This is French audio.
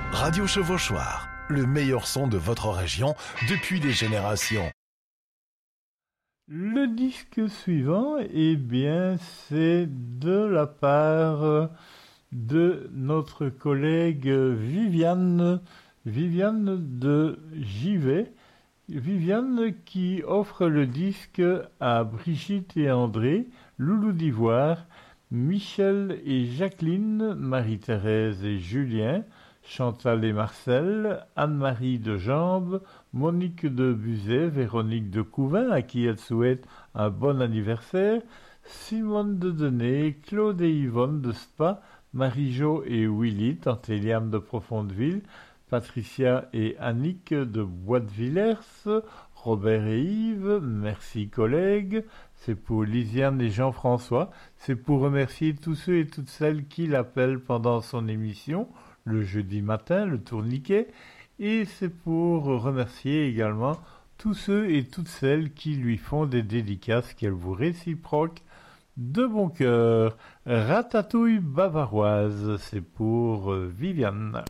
Radio Chevauchoir, le meilleur son de votre région depuis des générations. Le disque suivant, eh bien, c'est de la part de notre collègue Viviane de JV. Viviane qui offre le disque à Brigitte et André, Loulou d'Ivoire, Michel et Jacqueline, Marie-Thérèse et Julien, Chantal et Marcel, Anne-Marie de Jambes, Monique de Buzet, Véronique de Couvin, à qui elle souhaite un bon anniversaire, Simone de Denay, Claude et Yvonne de Spa, Marie-Jo et Willy, Tante Eliane de Profondeville, Patricia et Annick de Bois de Villers, Robert et Yves, merci collègues, c'est pour Lisiane et Jean-François, c'est pour remercier tous ceux et toutes celles qui l'appellent pendant son émission, le jeudi matin, le tourniquet, et c'est pour remercier également tous ceux et toutes celles qui lui font des dédicaces qu'elle vous réciproque de bon cœur. Ratatouille bavaroise, c'est pour Viviane.